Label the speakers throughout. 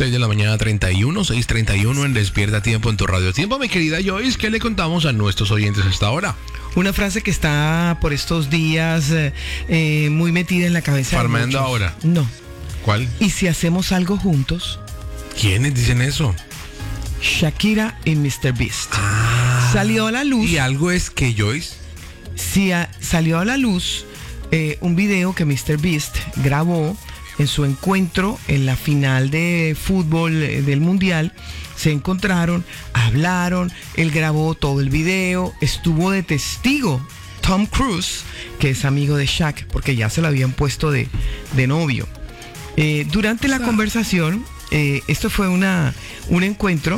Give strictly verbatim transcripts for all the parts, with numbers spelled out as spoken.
Speaker 1: seis de la mañana, treinta y uno, seis treinta y uno en Despierta Tiempo en tu radio. Tiempo, mi querida Joyce, ¿qué le contamos a nuestros oyentes hasta ahora?
Speaker 2: Una frase que está por estos días eh, muy metida en la cabeza.
Speaker 1: ¿Farmeando ahora?
Speaker 2: No.
Speaker 1: ¿Cuál?
Speaker 2: ¿Y si hacemos algo juntos?
Speaker 1: ¿Quiénes dicen eso?
Speaker 2: Shakira y mister Beast.
Speaker 1: Ah,
Speaker 2: salió a la luz.
Speaker 1: ¿Y algo es que Joyce?
Speaker 2: Sí, a, salió a la luz eh, un video que mister Beast grabó en su encuentro en la final de fútbol eh, del Mundial. Se encontraron, hablaron, él grabó todo el video, estuvo de testigo Tom Cruise, que es amigo de Shaq, porque ya se lo habían puesto de, de novio. Eh, durante la conversación, eh, esto fue una, un encuentro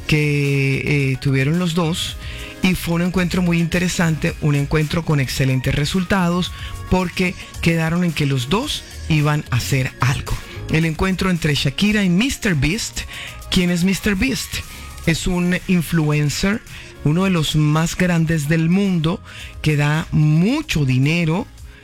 Speaker 2: que eh, tuvieron los dos y fue un encuentro muy interesante, un encuentro con excelentes resultados porque quedaron en que los dos iban a hacer algo. El encuentro entre Shakira y mister Beast. ¿Quién es mister Beast? Es un influencer, uno de los más grandes del mundo, que da mucho dinero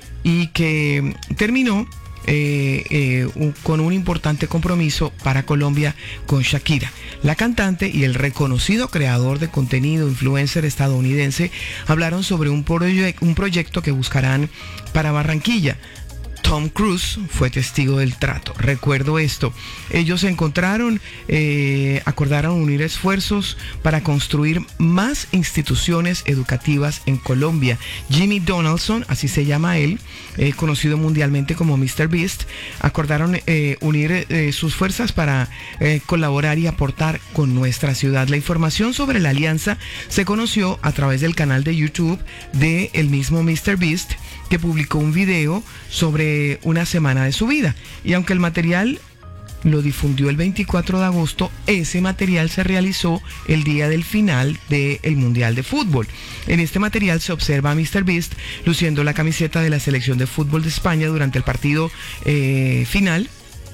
Speaker 2: y que terminó Eh, eh, un, con un importante compromiso para Colombia con Shakira. La cantante y el reconocido creador de contenido, influencer estadounidense, hablaron sobre un, proye- un proyecto que buscarán para Barranquilla. Tom Cruise fue testigo del trato. Recuerdo esto. Ellos se encontraron, eh, acordaron unir esfuerzos para construir más instituciones educativas en Colombia. Jimmy Donaldson, así se llama él, eh, conocido mundialmente como mister Beast, acordaron eh, unir eh, sus fuerzas para eh, colaborar y aportar con nuestra ciudad. La información sobre la alianza se conoció a través del canal de YouTube de el mismo mister Beast, que publicó un video sobre una semana de su vida. Y aunque el material lo difundió el veinticuatro de agosto, ese material se realizó el día del final del Mundial de Fútbol. En este material se observa a mister Beast luciendo la camiseta de la selección de fútbol de España durante el partido eh, final.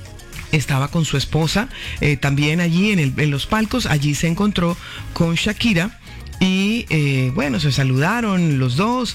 Speaker 2: Estaba con su esposa eh, también allí en, el, en los palcos. Allí se encontró con Shakira. Y eh, bueno, se saludaron los dos.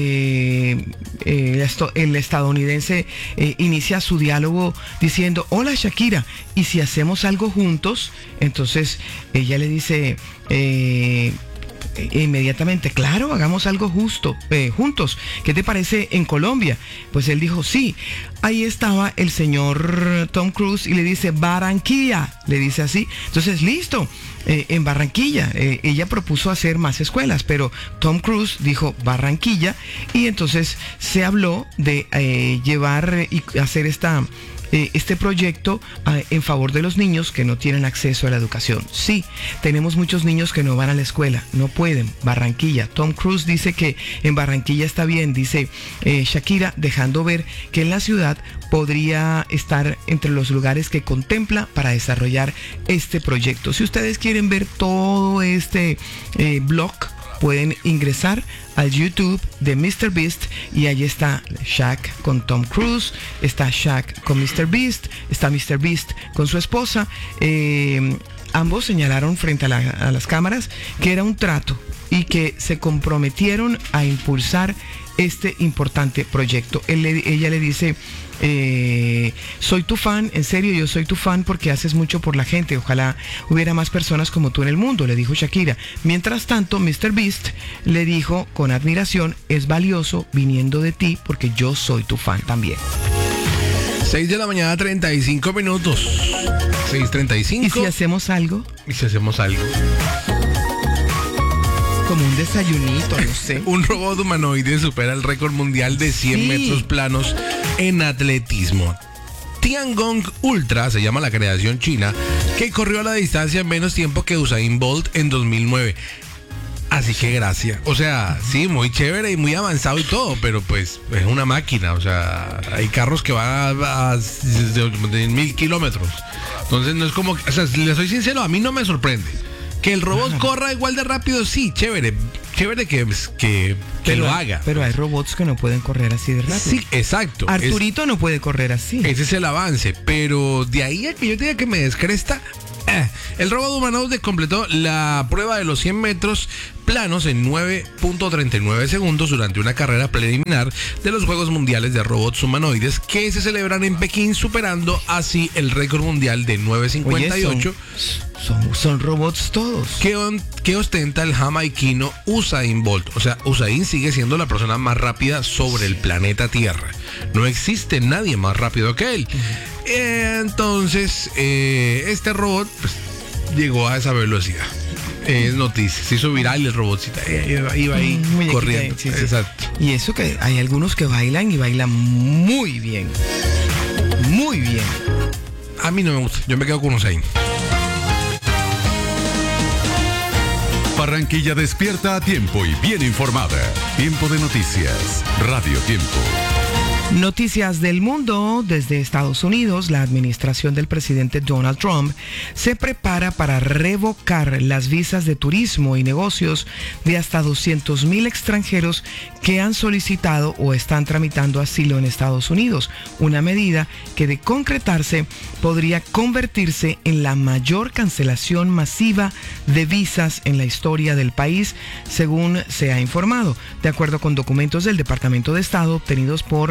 Speaker 2: Eh, eh, esto, el estadounidense eh, inicia su diálogo diciendo: hola Shakira, ¿y si hacemos algo juntos? Entonces ella le dice eh, inmediatamente: claro, hagamos algo justo, eh, juntos. ¿Qué te parece en Colombia? Pues él dijo sí. Ahí estaba el señor Tom Cruise y le dice: Barranquilla, le dice así. Entonces, listo, eh, en Barranquilla. Eh, ella propuso hacer más escuelas, pero Tom Cruise dijo Barranquilla, y entonces se habló de eh, llevar y hacer esta... Eh, este proyecto eh, en favor de los niños que no tienen acceso a la educación. Sí, tenemos muchos niños que no van a la escuela, no pueden. Barranquilla. Tom Cruise dice que en Barranquilla está bien, dice eh, Shakira, dejando ver que en la ciudad podría estar entre los lugares que contempla para desarrollar este proyecto. Si ustedes quieren ver todo este eh, blog, pueden ingresar al YouTube de mister Beast y allí está Shaq con Tom Cruise, está Shaq con mister Beast, está mister Beast con su esposa. Eh, ambos señalaron frente a, la, a las cámaras que era un trato y que se comprometieron a impulsar este importante proyecto. Él le, ella le dice: eh, soy tu fan, en serio, yo soy tu fan porque haces mucho por la gente. Ojalá hubiera más personas como tú en el mundo, le dijo Shakira. Mientras tanto, mister Beast le dijo con admiración: es valioso viniendo de ti porque yo soy tu fan también.
Speaker 1: seis de la mañana, treinta y cinco minutos. seis treinta y cinco.
Speaker 2: ¿Y si hacemos algo?
Speaker 1: ¿Y si hacemos algo?
Speaker 2: Como un desayunito, no sé.
Speaker 1: Un robot humanoide supera el récord mundial de cien
Speaker 2: Sí.
Speaker 1: metros planos en atletismo. Tiangong Ultra se llama la creación china, que corrió a la distancia en menos tiempo que Usain Bolt en dos mil nueve. Así que gracias. O sea, sí, muy chévere y muy avanzado y todo, pero pues es una máquina. O sea, hay carros que van a, a, de mil kilómetros. Entonces no es como, o sea, si le soy sincero, a mí no me sorprende. Que el robot
Speaker 2: Claro.
Speaker 1: corra igual de rápido, sí, chévere. Chévere que, que, que
Speaker 2: pero,
Speaker 1: lo haga.
Speaker 2: Pero hay robots que no pueden correr así de rápido.
Speaker 1: Sí, exacto.
Speaker 2: Arturito es, no puede correr así.
Speaker 1: Ese es el avance. Pero de ahí a que yo diga que me descresta, Eh, el robot humanoide completó la prueba de los cien metros planos en nueve punto treinta y nueve segundos durante una carrera preliminar de los Juegos Mundiales de Robots Humanoides que se celebran en Pekín, superando así el récord mundial de nueve cincuenta y ocho.
Speaker 2: Oye, son, son, son robots todos.
Speaker 1: Que, on, que ostenta el jamaiquino Usain Bolt. O sea, Usain sigue siendo la persona más rápida sobre el planeta Tierra. No existe nadie más rápido que él. Uh-huh. Entonces, eh, este robot pues, llegó a esa velocidad. Es noticia, se hizo viral el robotcito, iba, iba ahí mm, corriendo.
Speaker 2: Sí, sí. Exacto. Y eso que hay algunos que bailan y bailan muy bien. Muy bien.
Speaker 1: A mí no me gusta, yo me quedo con Usain.
Speaker 3: Barranquilla despierta a tiempo y bien informada. Tiempo de noticias, Radio Tiempo.
Speaker 2: Noticias del mundo. Desde Estados Unidos, la administración del presidente Donald Trump se prepara para revocar las visas de turismo y negocios de hasta doscientos mil extranjeros que han solicitado o están tramitando asilo en Estados Unidos, una medida que de concretarse podría convertirse en la mayor cancelación masiva de visas en la historia del país, según se ha informado, de acuerdo con documentos del Departamento de Estado obtenidos por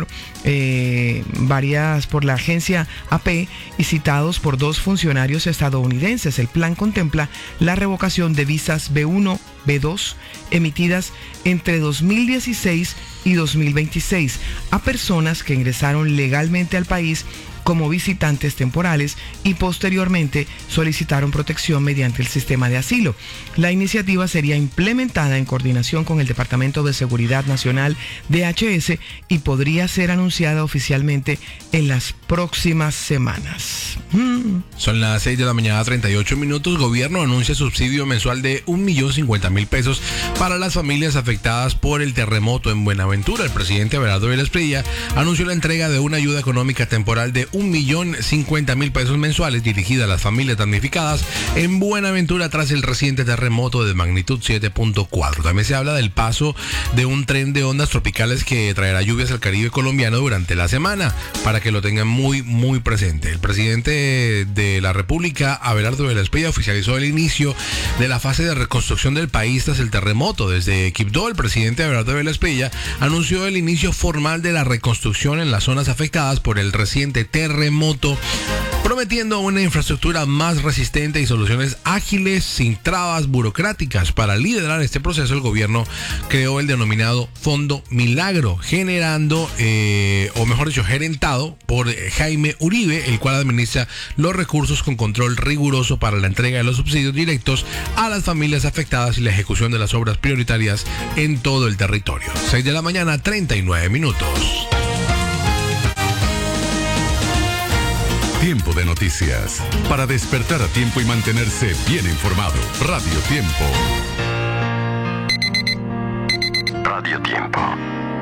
Speaker 2: Eh, varias por la agencia A P y citados por dos funcionarios estadounidenses. El plan contempla la revocación de visas B uno, B dos emitidas entre dos mil dieciséis y dos mil veintiséis a personas que ingresaron legalmente al país como visitantes temporales y posteriormente solicitaron protección mediante el sistema de asilo. La iniciativa sería implementada en coordinación con el Departamento de Seguridad Nacional D H S y podría ser anunciada oficialmente en las próximas semanas. Mm.
Speaker 1: Son las seis de la mañana, treinta y ocho minutos. Gobierno anuncia subsidio mensual de un millón cincuenta mil pesos para las familias afectadas por el terremoto en Buenaventura. El presidente Abelardo Vélez Prilla anunció la entrega de una ayuda económica temporal de un millón cincuenta mil pesos mensuales dirigida a las familias damnificadas en Buenaventura tras el reciente terremoto de magnitud siete punto cuatro. También se habla del paso de un tren de ondas tropicales que traerá lluvias al Caribe colombiano durante la semana, para que lo tengan muy, muy presente. El presidente de la República, Abelardo Vélez Prilla, oficializó el inicio de la fase de reconstrucción del país tras el terremoto. Desde Quibdó, el presidente Abelardo Vélez Prilla anunció el inicio formal de la reconstrucción en las zonas afectadas por el reciente terremoto remoto, prometiendo una infraestructura más resistente y soluciones ágiles sin trabas burocráticas. Para liderar este proceso, el gobierno creó el denominado Fondo Milagro, generando, eh, o mejor dicho, gerentado por Jaime Uribe, el cual administra los recursos con control riguroso para la entrega de los subsidios directos a las familias afectadas y la ejecución de las obras prioritarias en todo el territorio. seis de la mañana, treinta y nueve minutos.
Speaker 3: Tiempo de noticias. Para despertar a tiempo y mantenerse bien informado. Radio Tiempo.
Speaker 4: Radio Tiempo.